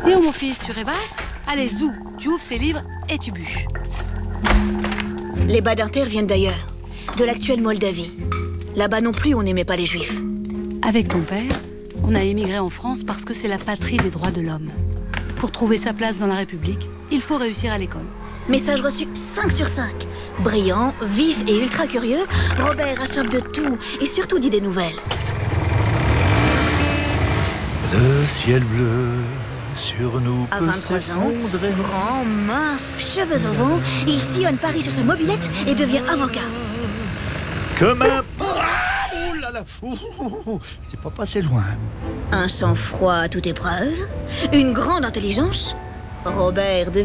Théo, mon fils, tu rêvasses? Allez, zou, tu ouvres ces livres et tu bûches. Les Badinter viennent d'ailleurs, de l'actuelle Moldavie. Là-bas non plus, on n'aimait pas les Juifs. Avec ton père, on a émigré en France parce que c'est la patrie des droits de l'homme. Pour trouver sa place dans la République, il faut réussir à l'école. Message reçu 5 sur 5. Brillant, vif et ultra curieux, Robert a soif de tout et surtout d'idées nouvelles. Le ciel bleu sur nous À peut 23 ans, s'effondrer. grand, mince, cheveux au vent, il sillonne Paris sur sa mobilette et devient avocat. Comme un... Oh là là. C'est pas passé loin. Un sang-froid à toute épreuve, une grande intelligence. Robert devient